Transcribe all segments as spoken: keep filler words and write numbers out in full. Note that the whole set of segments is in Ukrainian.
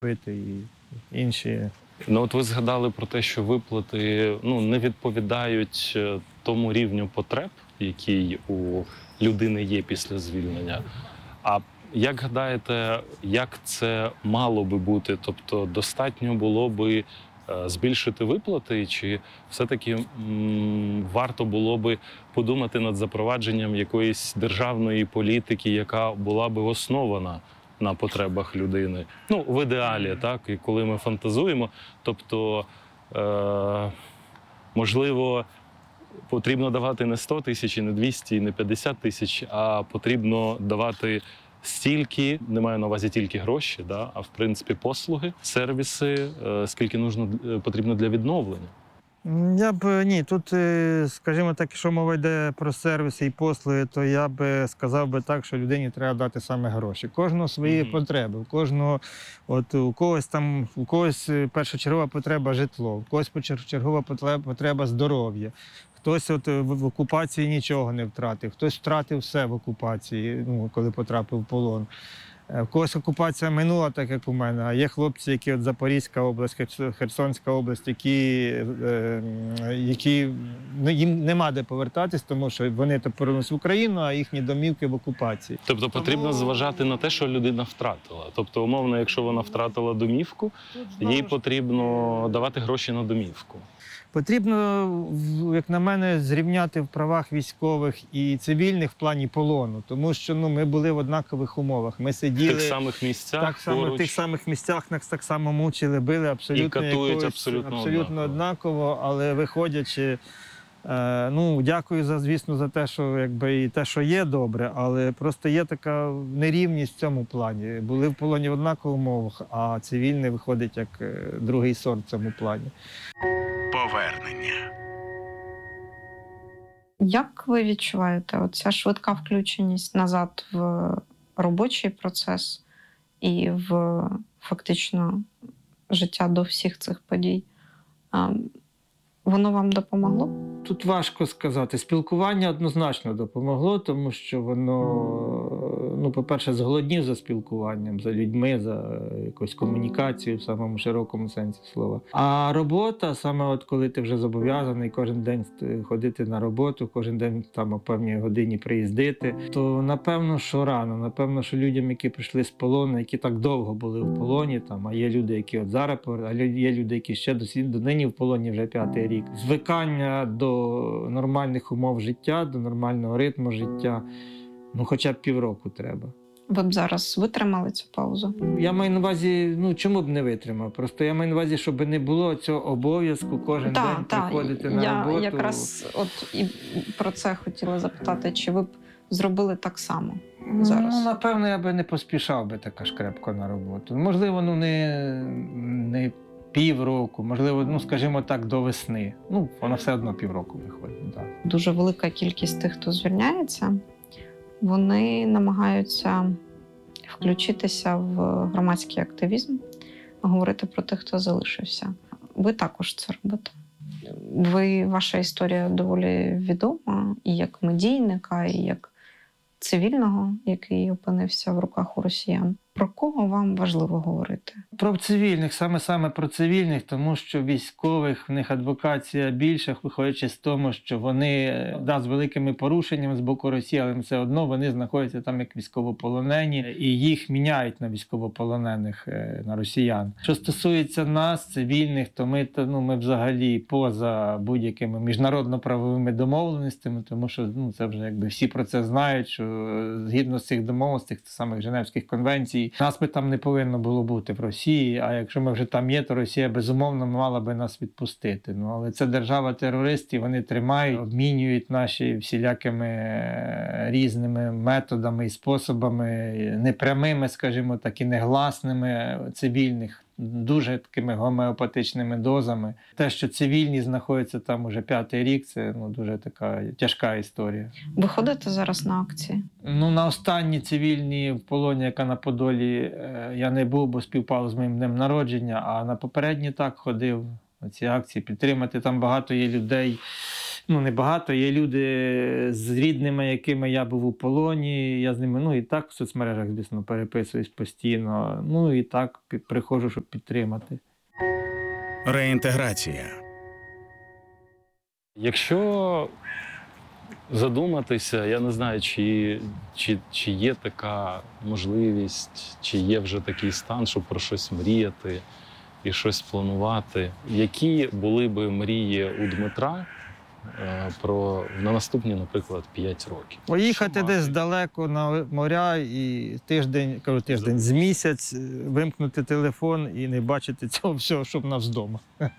пити і інші. Ну от ви згадали про те, що виплати ну, не відповідають тому рівню потреб, який у людини є після звільнення. А як гадаєте, як це мало би бути? Тобто достатньо було би збільшити виплати, чи все-таки м, варто було би подумати над запровадженням якоїсь державної політики, яка була би основана на потребах людини? Ну, в ідеалі, так, і коли ми фантазуємо, тобто, е, можливо, потрібно давати не сто тисяч, і не двісті, і не п'ятдесят тисяч, а потрібно давати стільки, не маю на увазі тільки гроші, да, а в принципі послуги, сервіси, е, скільки нужно, потрібно для відновлення. Я б ні, тут, скажімо так, якщо мова йде про сервіси і послуги, то я б сказав би так, що людині треба дати саме гроші. Кожного свої mm-hmm. потреби, у кожного, от у когось там, у когось першочергова потреба житло, у когось першочергова потреба здоров'я. Хтось от в окупації нічого не втратив, хтось втратив все в окупації, ну, коли потрапив в полон. В когось окупація минула, так як у мене, а є хлопці, які от Запорізька область, Херсонська область, які, е, які ну, їм нема де повертатись, тому що вони то повернулися в Україну, а їхні домівки в окупації. Тобто потрібно тому... зважати на те, що людина втратила. Тобто, умовно, якщо вона втратила домівку, їй потрібно давати гроші на домівку. Потрібно, як на мене, зрівняти в правах військових і цивільних в плані полону, тому що ну, ми були в однакових умовах. Ми сиділи в тих самих місцях, так само, в тих самих місцях нас так само мучили, били абсолютно, і катують якось, абсолютно, абсолютно однаково. однаково, але виходячи, е, ну, дякую, за, звісно, за те, що якби, і те, що є добре, але просто є така нерівність в цьому плані. Були в полоні в однакових умовах, а цивільний виходить як другий сорт в цьому плані. Повернення. Як ви відчуваєте оця швидка включеність назад в робочий процес і в фактично життя до всіх цих подій? Воно вам допомогло? Тут важко сказати. Спілкування однозначно допомогло, тому що воно, ну, по-перше, зголоднів за спілкуванням, за людьми, за якусь комунікацію в самому широкому сенсі слова. А робота, саме от коли ти вже зобов'язаний кожен день ходити на роботу, кожен день там о певній годині приїздити, то напевно, що рано, напевно, що людям, які прийшли з полону, які так довго були в полоні, там, а є люди, які от зараз, а є люди, які ще до нині в полоні вже п'ятий рік. Звикання до нормальних умов життя, до нормального ритму життя, ну хоча б півроку треба. Ви б зараз витримали цю паузу? Я маю на увазі, ну чому б не витримав? Просто я маю на увазі, щоб не було цього обов'язку кожен та, день та. приходити на я роботу. Я якраз от і про це хотіла запитати, чи ви б зробили так само зараз? Ну, напевно, я би не поспішав би так аж крепко на роботу. Можливо, ну не, не півроку, можливо, ну, скажімо так, до весни. Ну, воно все одно півроку виходить. Так. Дуже велика кількість тих, хто звільняється, вони намагаються включитися в громадський активізм, говорити про тих, хто залишився. Ви також це робите. Ви, ваша історія доволі відома і як медійника, і як цивільного, який опинився в руках у росіян. Про кого вам важливо говорити? Про цивільних, саме-саме про цивільних, тому що військових, в них адвокація більша, виходячи з тому, що вони, да, з великими порушеннями з боку Росії, але все одно вони знаходяться там як військовополонені, і їх міняють на військовополонених, на росіян. Що стосується нас, цивільних, то ми, ну, ми взагалі поза будь-якими міжнародно-правовими домовленостями, тому що ну, це вже якби всі про це знають, що згідно з цих домовленостей, тих самих Женевських конвенцій, нас би там не повинно було бути в Росії, а якщо ми вже там є, то Росія, безумовно, мала би нас відпустити. Ну, але це держава-терорист, і вони тримають, обмінюють наші всілякими різними методами і способами, непрямими, скажімо так, і негласними цивільних, дуже такими гомеопатичними дозами. Те, що цивільні знаходяться там уже п'ятий рік, це ну, дуже така тяжка історія. Ви ходите зараз на акції? Ну, на останні цивільні в полоні, яка на Подолі, я не був, бо співпало з моїм днем народження, а на попередні так ходив. Ці акції підтримати. Там багато є людей, ну не багато, є люди з рідними, якими я був у полоні. Я з ними, ну і так в соцмережах, звісно, переписуюсь постійно. Ну і так пі- приходжу, щоб підтримати. Реінтеграція. Якщо задуматися, я не знаю, чи, чи, чи є така можливість, чи є вже такий стан, щоб про щось мріяти і щось планувати. Які були би мрії у Дмитра е, про на наступні, наприклад, п'ять років? Поїхати Що десь мати? далеко на моря і тиждень, кажу тиждень, з місяць е, вимкнути телефон і не бачити цього всього, щоб нас вдома.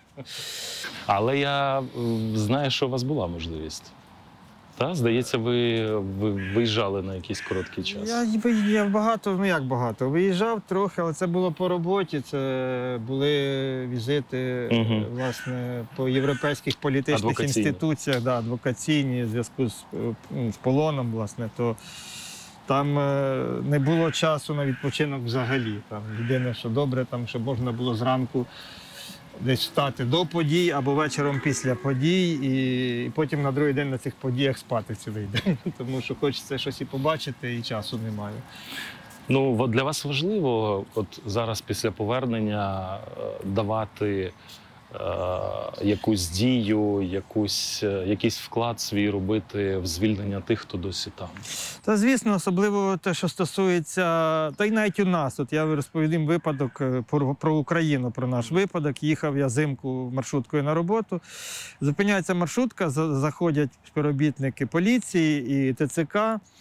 Але я е, знаю, що у вас була можливість. Та, здається, ви, ви виїжджали на якийсь короткий час. Я виїжджав багато, ну як багато, виїжджав трохи, але це було по роботі, це були візити, Мгм. власне, по європейських політичних Адвокаційні. інституціях, да, адвокаційні, в зв'язку з, е, ну, з полоном, власне, то там е, не було часу на відпочинок взагалі. Там єдине, що добре, там, щоб можна було зранку десь встати до подій або вечором після подій, і потім на другий день на цих подіях спати цілий день. Тому що хочеться щось і побачити, і часу немає. Ну, от для вас важливо от зараз після повернення е, давати е, якусь дію, якусь, е, якийсь вклад свій робити в звільнення тих, хто досі там. Та, звісно, особливо те, що стосується, та й навіть у нас. От я розповім випадок е, про, про Україну, про наш випадок. Їхав я взимку маршруткою на роботу. Зупиняється маршрутка, за- заходять співробітники поліції і ТЦК.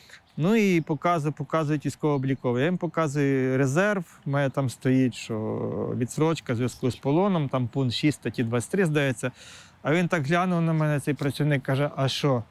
Ну і показують, показують військово-обліковий. Я їм показую резерв, в мене там стоїть, що відсрочка в зв'язку з полоном, там пункт шість статті двадцять три, здається. А він так глянув на мене, цей працівник, каже, а що,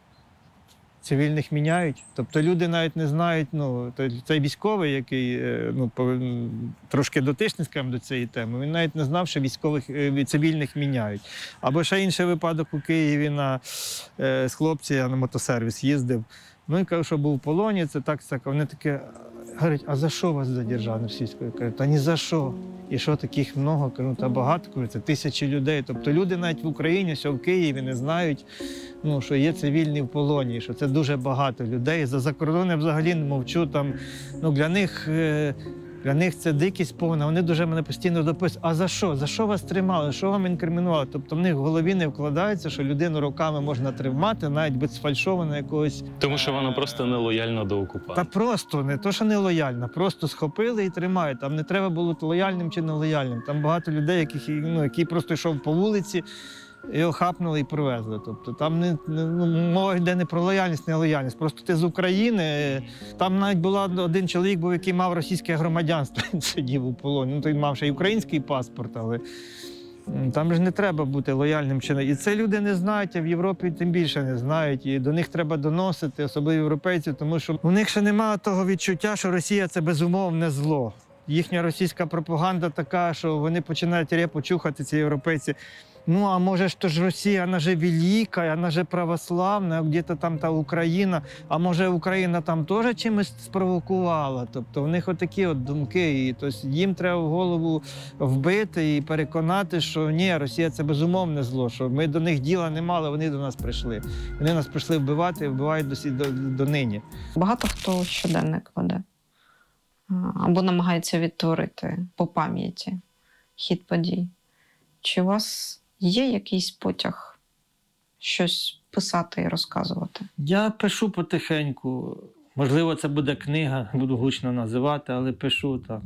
цивільних міняють? Тобто люди навіть не знають, ну, той- цей військовий, який е, ну, повин- трошки дотичний, скажімо, до цієї теми, він навіть не знав, що військових е, цивільних міняють. Або ще інший випадок у Києві на, е, з хлопця, я на мотосервіс їздив. Ну, він каже, що був в полоні, це так, так. Вони таке, говорять, а за що вас задержали російською? Кажуть, та ні за що. І що таких много? Кажу, та багато, кажу, це тисячі людей. Тобто люди навіть в Україні, що в Києві не знають, ну, що є цивільні в полоні, що це дуже багато людей. За закордони взагалі не мовчу. Там, ну, для них... е, Для них це дикість повна. Вони дуже мене постійно дописують. А за що? За що вас тримали? Що вам інкримінували? Тобто в них в голові не вкладається, що людину роками можна тримати, навіть без сфальшованого якогось. Тому що вона просто нелояльна до Та окупанта. просто не то, що не лояльна, просто схопили і тримають. Там не треба було лояльним чи нелояльним. Там багато людей, яких, ну, які просто йшов по вулиці, його хапнули і привезли. Тобто там не, не ну, мова йде не про лояльність, не лояльність. Просто ти з України. Там навіть була один чоловік, був, який мав російське громадянство, він сидів у полоні. Ну, той мав ще й український паспорт, але м, там ж не треба бути лояльним чи не. І це люди не знають, а в Європі тим більше не знають. І до них треба доносити, особливо європейців, тому що у них ще немає того відчуття, що Росія це безумовне зло. Їхня російська пропаганда така, що вони починають репу чухати, ці європейці. Ну, а може ж то ж Росія, вона же велика, вона же православна, где-то там та Україна, а може Україна там теж чимось спровокувала. Тобто в них отакі от думки. І тобто їм треба в голову вбити і переконати, що ні, Росія це безумовне зло, що ми до них діла не мали, вони до нас прийшли. Вони нас прийшли вбивати і вбивають досі до, до нині. Багато хто щоденник веде а, або намагається відтворити по пам'яті хід подій. Чи у вас є якийсь потяг щось писати і розказувати? Я пишу потихеньку. Можливо, це буде книга, буду гучно називати, але пишу так.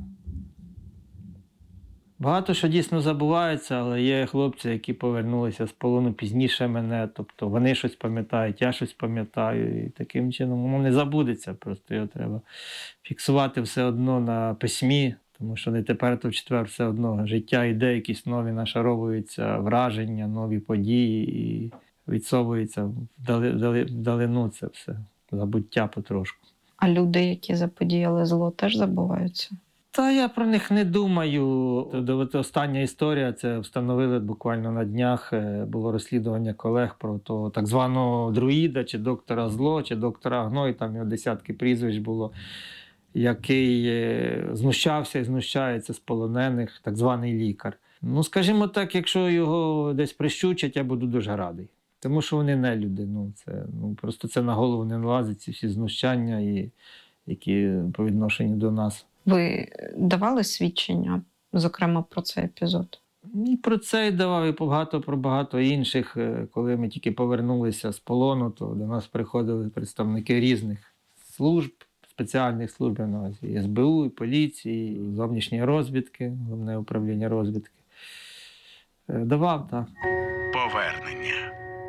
Багато що дійсно забувається, але є хлопці, які повернулися з полону пізніше мене. Тобто вони щось пам'ятають, я щось пам'ятаю. І таким чином воно не забудеться. Просто його треба фіксувати все одно на письмі. Тому що не тепер, то в четвер все одно життя йде, якісь нові нашаровуються враження, нові події і відсовується вдали, вдали, вдалину це все, забуття потрошку. А люди, які заподіяли зло, теж забуваються? Та я про них не думаю. От остання історія, це встановили буквально на днях, е, було розслідування колег про того так званого друїда, чи доктора Зло, чи доктора Гной, там його десятки прізвищ було. який е, знущався і знущається з полонених, так званий лікар. Ну, скажімо так, якщо його десь прищучать, я буду дуже радий. Тому що вони не люди. Ну, це, ну, просто це на голову не налазить, ці всі знущання, і, які по відношенню до нас. Ви давали свідчення, зокрема, про цей епізод? І про це й давав, і багато про багато інших. Коли ми тільки повернулися з полону, то до нас приходили представники різних служб, спеціальних служб, і ес бе у, і поліції, і зовнішньої розвідки, Головне управління розвідки. Давав, так. Повернення.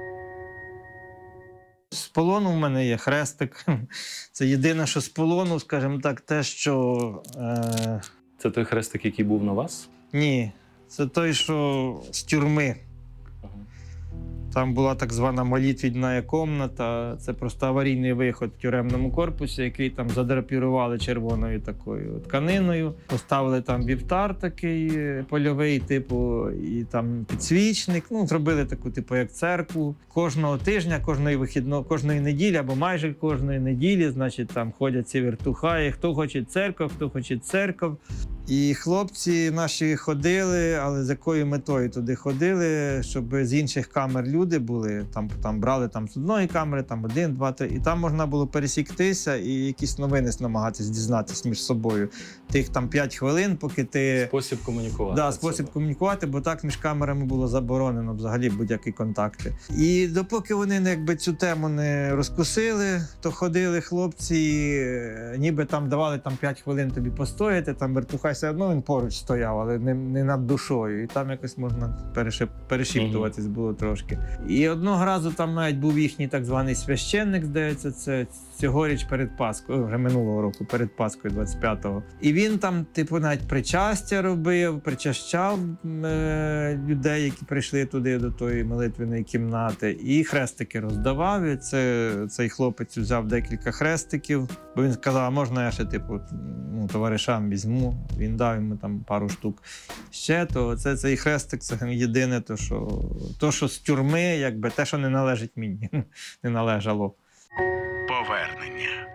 З полону в мене є хрестик. Це єдине, що з полону, скажімо так, те, що... Е... Це той хрестик, який був на вас? Ні, це той, що з тюрми. Там була так звана молитвідна кімната. Це просто аварійний виход в тюремному корпусі, який там задрапірували червоною такою тканиною. Поставили там вівтар такий польовий, типу, і там підсвічник. Ну, зробили таку, типу, як церкву. Кожного тижня, кожної вихідного, кожної неділі, або майже кожної неділі, значить, там ходять ці вертухаї. Хто хоче церков, хто хоче церков. І хлопці наші ходили, але з якою метою туди ходили, щоб з інших камер люди були, там, там брали там, з одної камери, там один, два, три, і там можна було пересіктися і якісь новини намагатись дізнатися між собою. Тих там п'ять хвилин, поки ти... Спосіб комунікувати. Да, спосіб комунікувати, бо так між камерами було заборонено взагалі будь-які контакти. І допоки вони якби цю тему не розкусили, то ходили хлопці, ніби там давали там п'ять хвилин тобі постояти, там вертухай все одно він поруч стояв, але не, не над душою. І там якось можна перешеп, перешіптуватись було трошки. І одного разу там навіть був їхній так званий священник, здається, це цьогоріч перед Паскою, вже минулого року, перед Паскою двадцять п'ятого. І він там, типу, навіть причастя робив, причащав е- людей, які прийшли туди до тої молитвеної кімнати, і хрестики роздавав. І це, цей хлопець взяв декілька хрестиків, бо він сказав, а можна я ще, типу, ну, товаришам візьму. Він дав йому там пару штук ще, то це цей хрестик, це єдине, то, що, то, що з тюрми, якби те, що не належить мені, не належало. Повернення.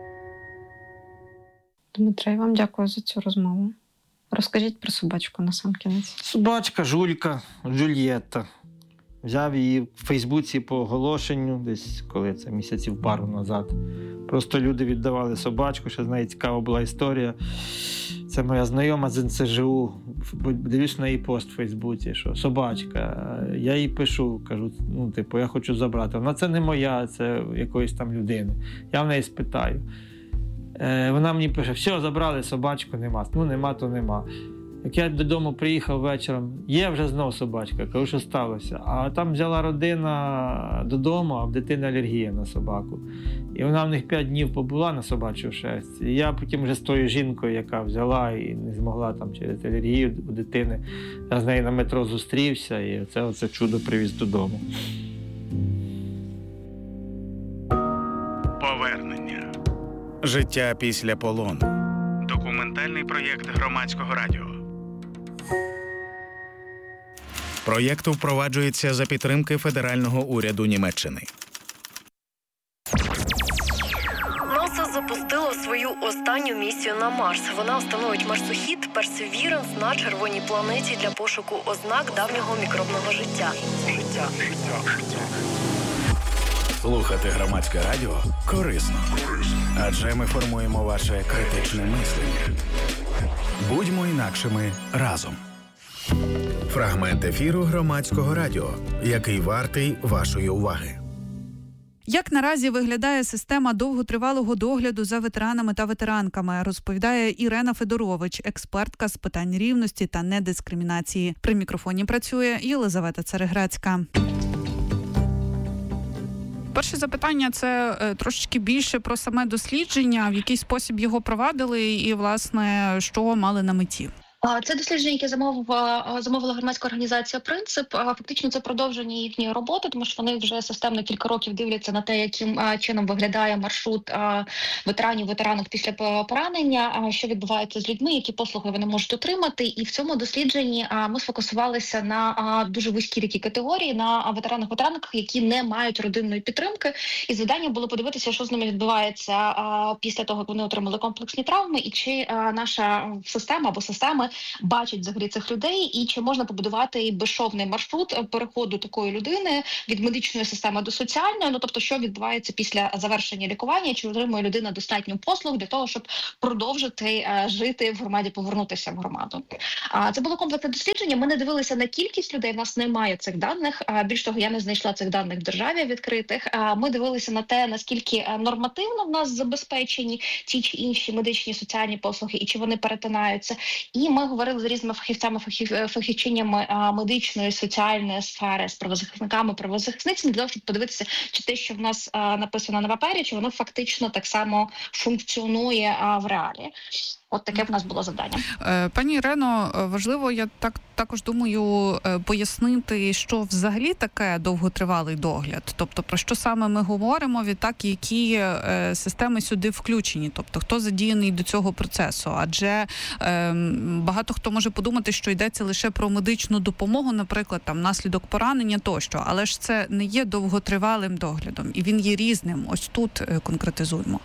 Дмитре, я вам дякую за цю розмову. Розкажіть про собачку на сам кінець. Собачка Жулька, Джульєтта. Взяв її в Фейсбуці по оголошенню, десь коли це місяців пару назад. Просто люди віддавали собачку, ще з неї цікава була історія. Це моя знайома з ен це же у. Дивлюсь на її пост в Фейсбуці, що собачка. Я їй пишу, кажу, ну, типу, я хочу забрати. Вона це не моя, це якоїсь там людини. Я в неї спитаю. Е, вона мені пише, все, забрали собачку, нема. Ну, нема, то нема. Як я додому приїхав вечором, є вже знов собачка, кажу, що сталося. А там взяла родина додому, а в дитини алергія на собаку. І вона в них п'ять днів побула на собачу шерсть. І я потім вже з тою жінкою, яка взяла і не змогла там через алергію у дитини, я з нею на метро зустрівся, і це оце чудо привіз додому. Повернення. Життя після полону. Документальний проєкт Громадського радіо. Проєкт впроваджується за підтримки федерального уряду Німеччини. НАСА запустило свою останню місію на Марс. Вона встановить марсохід Perseverance на червоній планеті для пошуку ознак давнього мікробного життя. Життя. Життя. Слухати Громадське радіо корисно. Адже ми формуємо ваше критичне мислення. Будьмо інакшими разом. Фрагмент ефіру Громадського радіо, який вартий вашої уваги. Як наразі виглядає система довготривалого догляду за ветеранами та ветеранками, розповідає Ірена Федорович, експертка з питань рівності та недискримінації. При мікрофоні працює Єлизавета Цареграцька. Перше запитання – це трошечки більше про саме дослідження, в який спосіб його провадили і, власне, що мали на меті. А, Це дослідження, яке замовила, замовила громадська організація «Принцип». А, Фактично це продовження їхньої роботи, тому що вони вже системно кілька років дивляться на те, яким а, чином виглядає маршрут а, ветеранів, ветеранок після поранення, а, що відбувається з людьми, які послуги вони можуть отримати. І в цьому дослідженні а, ми сфокусувалися на а, дуже вузькій такій категорії, на ветеранах, ветеранках, які не мають родинної підтримки. І завдання було подивитися, що з ними відбувається а, після того, як вони отримали комплексні травми, і чи а, наша система або системи бачать взагалі цих людей, і чи можна побудувати безшовний маршрут переходу такої людини від медичної системи до соціальної, ну тобто, що відбувається після завершення лікування, чи отримує людина достатньо послуг для того, щоб продовжити а, жити в громаді, повернутися в громаду. А це було комплексне дослідження. Ми не дивилися на кількість людей, в нас немає цих даних. А, більш того, я не знайшла цих даних в державі відкритих. А, ми дивилися на те, наскільки нормативно в нас забезпечені ті чи інші медичні соціальні послуги, і чи вони перетинаються. І ми говорили з різними фахівцями, фахів, фахівчинями а, медичної, соціальної сфери, з правозахисниками, правозахисницями, для того, щоб подивитися, чи те, що в нас а, написано на папері, чи воно фактично так само функціонує а, в реалі. От таке в нас було завдання. Пані Ірено, важливо, я так також думаю, пояснити, що взагалі таке довготривалий догляд. Тобто, про що саме ми говоримо, відтак, які системи сюди включені, тобто, хто задіяний до цього процесу. Адже е, багато хто може подумати, що йдеться лише про медичну допомогу, наприклад, там, внаслідок поранення тощо, але ж це не є довготривалим доглядом, і він є різним. Ось тут конкретизуємо.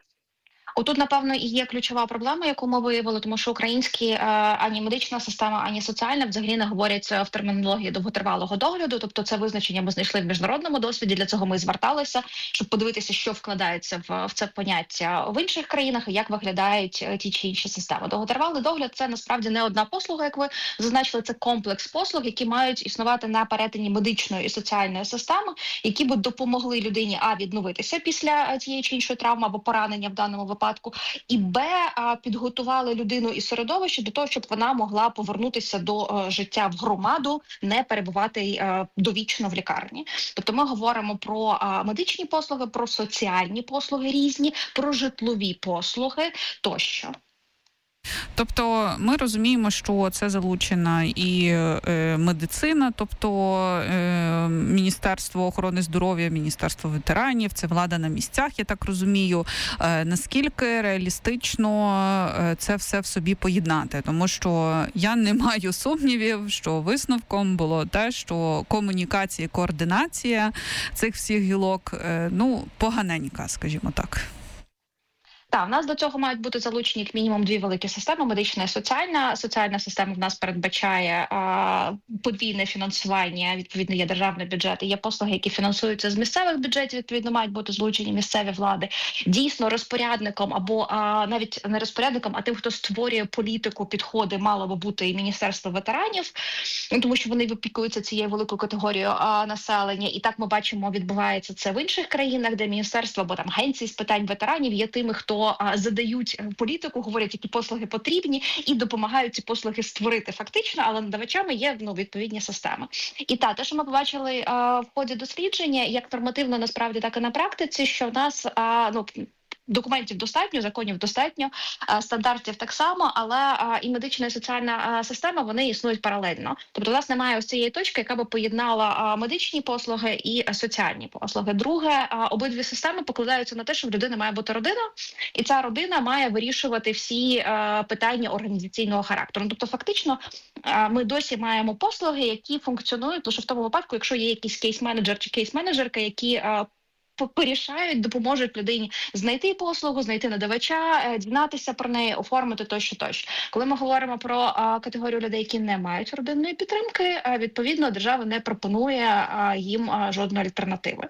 Отут, напевно, і є ключова проблема, яку ми виявили, тому що українські е, ані медична система, ані соціальна взагалі не говорять в термінології довготривалого догляду. Тобто це визначення ми знайшли в міжнародному досвіді, для цього ми зверталися, щоб подивитися, що вкладається в, в це поняття в інших країнах і як виглядають ті чи інші системи. Довготривалий догляд – це насправді не одна послуга, як ви зазначили, це комплекс послуг, які мають існувати на перетині медичної і соціальної системи, які б допомогли людині а відновитися після тієї чи іншої травми або поранення в даному випадку, і б підготували людину і середовище до того, щоб вона могла повернутися до життя в громаду, не перебувати довічно в лікарні. Тобто ми говоримо про медичні послуги, про соціальні послуги різні, про житлові послуги тощо. Тобто ми розуміємо, що це залучена і е, медицина, тобто е, Міністерство охорони здоров'я, Міністерство ветеранів, це влада на місцях, я так розумію. Е, наскільки реалістично е, це все в собі поєднати? Тому що я не маю сумнівів, що висновком було те, що комунікація, координація цих всіх гілок, е, ну, поганенька, скажімо так. Так, в нас до цього мають бути залучені як мінімум дві великі системи – медична і соціальна. Соціальна система в нас передбачає а, подвійне фінансування, відповідно є державний бюджет, і є послуги, які фінансуються з місцевих бюджетів, відповідно мають бути залучені місцеві влади. Дійсно, розпорядником або а, навіть не розпорядником, а тим, хто створює політику, підходи, мало би бути і Міністерство ветеранів, тому що вони опікуються цією великою категорією а, населення. І так ми бачимо, відбувається це в інших країнах, де міністерство або там агенції з питань ветеранів є тими, хто задають політику, говорять, які послуги потрібні, і допомагають ці послуги створити фактично, але надавачами є ну, відповідні системи. І та, те, що ми побачили а, в ході дослідження, як нормативно насправді, так і на практиці, що в нас а, ну, документів достатньо, законів достатньо, стандартів так само, але і медична, і соціальна система, вони існують паралельно. Тобто у нас немає ось цієї точки, яка би поєднала медичні послуги і соціальні послуги. Друге, обидві системи покладаються на те, що в людини має бути родина, і ця родина має вирішувати всі питання організаційного характеру. Тобто фактично ми досі маємо послуги, які функціонують лише в тому випадку, якщо є якийсь кейс-менеджер чи кейс-менеджерка, які порішають, допоможуть людині знайти послугу, знайти надавача, дізнатися про неї, оформити тощо, тощо. Коли ми говоримо про а, категорію людей, які не мають родинної підтримки, а, відповідно, держава не пропонує а, їм а, жодної альтернативи.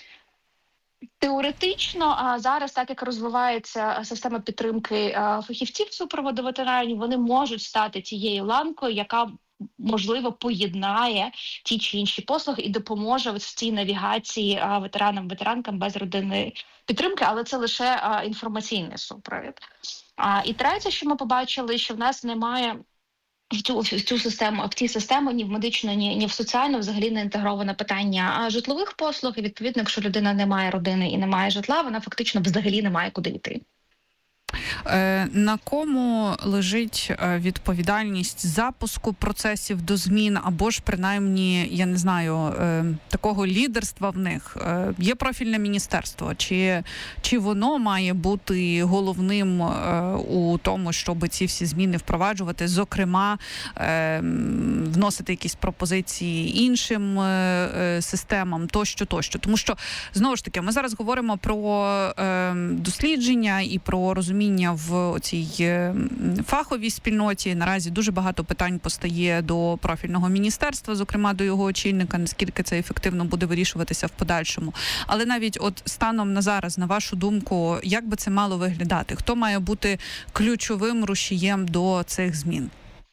Теоретично, а зараз, так як розвивається система підтримки а, фахівців супроводу ветеранів, вони можуть стати тією ланкою, яка можливо поєднає ті чи інші послуги і допоможе в цій навігації а, ветеранам, ветеранкам без родинної підтримки, але це лише а, інформаційний супровід. А, і третє, що ми побачили, що в нас немає в цю, в цю систему, в цій системі ні в медичну, ні, ні в соціальну взагалі не інтегроване питання житлових послуг. І відповідно, якщо людина не має родини і не має житла, вона фактично взагалі не має куди йти. Е, на кому лежить е, відповідальність запуску процесів до змін, або ж принаймні, я не знаю, е, такого лідерства в них? Е, є профільне міністерство, чи, чи воно має бути головним е, у тому, щоб ці всі зміни впроваджувати, зокрема, е, вносити якісь пропозиції іншим е, е, системам, тощо, тощо. Тому що, знову ж таки, ми зараз говоримо про е, дослідження і про розуміння в цій е, фаховій спільноті. Наразі дуже багато питань постає до профільного міністерства, зокрема до його очільника, наскільки це ефективно буде вирішуватися в подальшому. Але навіть от станом на зараз, на вашу думку, як би це мало виглядати? Хто має бути ключовим рушієм до цих змін?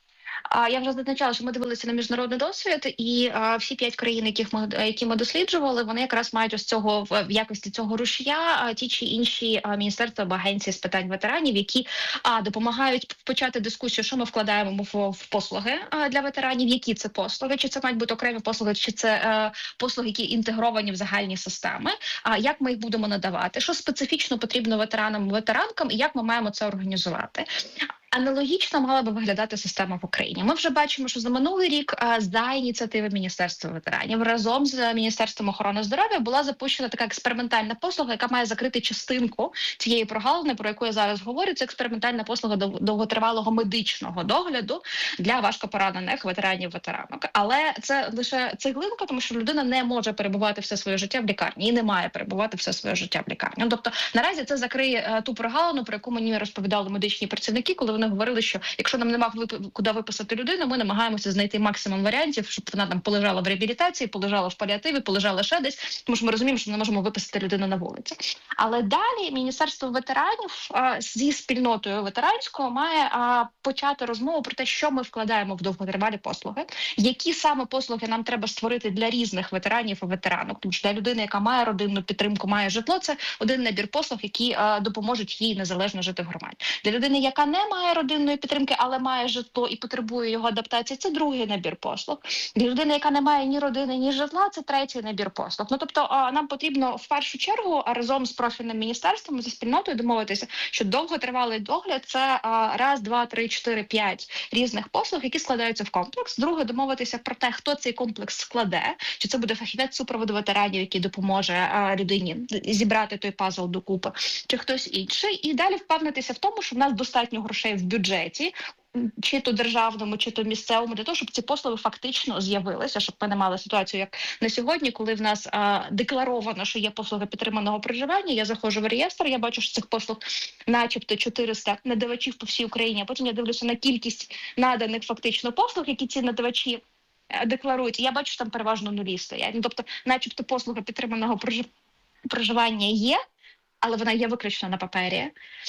Я вже зазначала, що ми дивилися на міжнародний досвід, і а, всі п'ять країн, яких ми які ми досліджували, вони якраз мають ось цього в якості цього рушія, а, ті чи інші а, міністерства або агенції з питань ветеранів, які а допомагають почати дискусію, що ми вкладаємо в, в послуги а, для ветеранів, які це послуги, чи це мають бути окремі послуги, чи це а, послуги, які інтегровані в загальні системи. А як ми їх будемо надавати, що специфічно потрібно ветеранам і ветеранкам, і як ми маємо це організувати. Аналогічно мала би виглядати система в Україні. Ми вже бачимо, що за минулий рік за ініціативи Міністерства ветеранів разом з Міністерством охорони здоров'я була запущена така експериментальна послуга, яка має закрити частинку цієї прогалини, про яку я зараз говорю. Це експериментальна послуга довготривалого медичного догляду для важкопоранених ветеранів-ветеранок. Але це лише цеглинка, тому що людина не може перебувати все своє життя в лікарні і не має перебувати все своє життя в лікарні. Тобто наразі це закриє ту прогалину, про яку мені розповідали медичні працівники, коли вони говорили, що якщо нам нема куди виписати людину, ми намагаємося знайти максимум варіантів, щоб вона там полежала в реабілітації, полежала в паліативі, полежала ще десь, тому що ми розуміємо, що ми не можемо виписати людину на вулиці. Але далі Міністерство ветеранів а, зі спільнотою ветеранською має а, почати розмову про те, що ми вкладаємо в довготривалі послуги, які саме послуги нам треба створити для різних ветеранів і ветеранок. Тому що для людини, яка має родинну підтримку, має житло, це один набір послуг, які а, допоможуть їй незалежно жити в громаді. Для людини, яка не має родинної підтримки, але має житло і потребує його адаптації, це другий набір послуг. Для людини, яка не має ні родини, ні житла, це третій набір послуг. Ну, тобто нам потрібно в першу чергу разом з профільним міністерством, зі спільнотою домовитися, що довготривалий догляд – це раз, два, три, чотири, п'ять різних послуг, які складаються в комплекс. Друге, домовитися про те, хто цей комплекс складе, чи це буде фахівець супроводу ветеранів, який допоможе людині зібрати той пазл докупи, чи хтось інший. І далі впевнитися в тому, що в нас достатньо грошей в бюджеті, чи то державному, чи то місцевому, для того, щоб ці послуги фактично з'явилися, щоб ми не мали ситуацію, як на сьогодні, коли в нас а, декларовано, що є послуги підтриманого проживання, я заходжу в реєстр, я бачу, що цих послуг начебто чотириста надавачів по всій Україні, а потім я дивлюся на кількість наданих фактично послуг, які ці надавачі декларують, і я бачу, що там переважно нулі стоять. Ну, тобто, начебто послуга підтриманого проживання є, але вона є виключно на папері.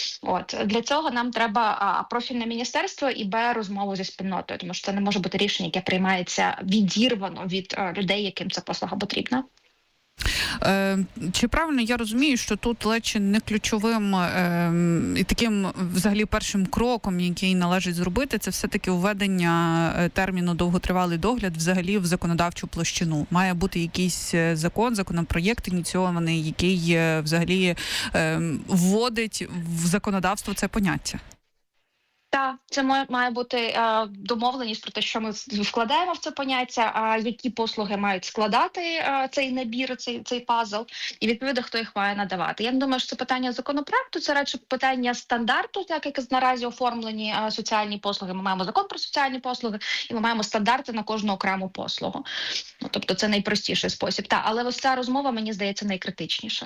От для цього нам треба а, профільне міністерство і б розмову зі спільнотою, тому що це не може бути рішення, яке приймається відірвано від а, людей, яким ця послуга потрібна. Е, чи правильно я розумію, що тут ледь чи не ключовим е, і таким взагалі першим кроком, який належить зробити, це все-таки введення терміну довготривалий догляд взагалі в законодавчу площину? Має бути якийсь закон, законопроєкт ініційований, який взагалі е, вводить в законодавство це поняття? Так, це має бути а, домовленість про те, що ми вкладаємо в це поняття, а які послуги мають складати а, цей набір, цей цей пазл, і відповідно хто їх має надавати. Я не думаю, що це питання законопроекту, це радше питання стандарту, так як наразі оформлені а, соціальні послуги. Ми маємо закон про соціальні послуги, і ми маємо стандарти на кожну окрему послугу. Ну, тобто це найпростіший спосіб. Так, але ось ця розмова, мені здається, найкритичніша.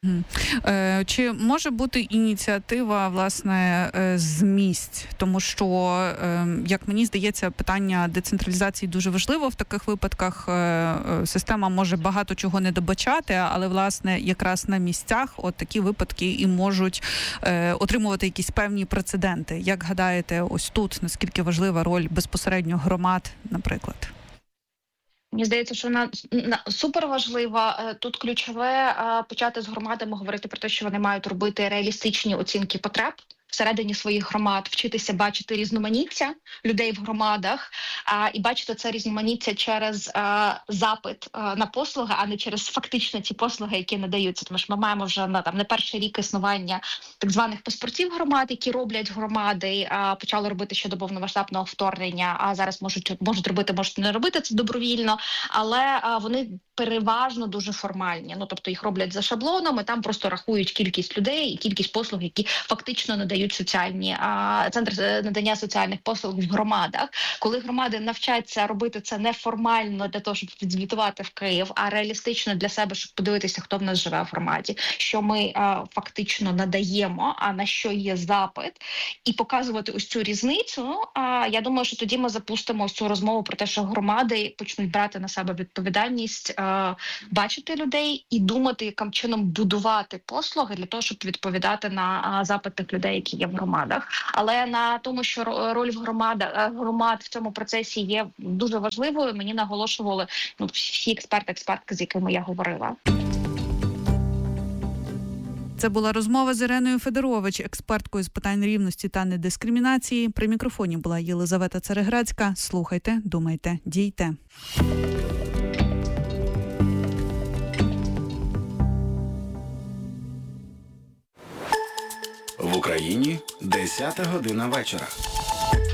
Чи може бути ініціатива, власне, з місць? Тому що, як мені здається, питання децентралізації дуже важливо в таких випадках. Система може багато чого не добачати, але, власне, якраз на місцях от такі випадки і можуть отримувати якісь певні прецеденти. Як гадаєте, ось тут, наскільки важлива роль безпосередньо громад, наприклад? Мені здається, що вона супер важлива. Тут ключове почати з громадами говорити про те, що вони мають робити реалістичні оцінки потреб всередині своїх громад вчитися бачити різноманіття людей в громадах, а, і бачити це різноманіття через а, запит а, на послуги, а не через фактично ті послуги, які надаються. Тому що ми маємо вже на там не перший рік існування так званих паспортів громад, які роблять громади, а, почали робити ще до повномасштабного вторгнення, а зараз можуть можуть робити, можуть не робити це добровільно, але а, вони переважно дуже формальні. Ну тобто їх роблять за шаблоном, і там просто рахують кількість людей і кількість послуг, які фактично надають соціальні а, центри надання соціальних послуг в громадах. Коли громади навчаться робити це неформально для того, щоб відзвітувати в Київ, а реалістично для себе, щоб подивитися, хто в нас живе в громаді, що ми а, фактично надаємо, а на що є запит, і показувати ось цю різницю. А я думаю, що тоді ми запустимо ось цю розмову про те, що громади почнуть брати на себе відповідальність, а, бачити людей і думати, яким чином будувати послуги для того, щоб відповідати на а, запит тих людей, які є в громадах. Але на тому, що роль в громадах громад в цьому процесі є дуже важливою, мені наголошували ну, всі експерти, експертки, з якими я говорила. Це була розмова з Іреною Федорович, експерткою з питань рівності та недискримінації. При мікрофоні була Єлизавета Цареградська. Слухайте, думайте, дійте. В Україні десята година вечора.